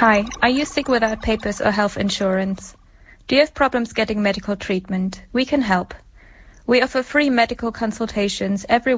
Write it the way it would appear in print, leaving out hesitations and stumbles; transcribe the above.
Hi, are you sick without papers or health insurance? Do you have problems getting medical treatment? We can help. We offer free medical consultations every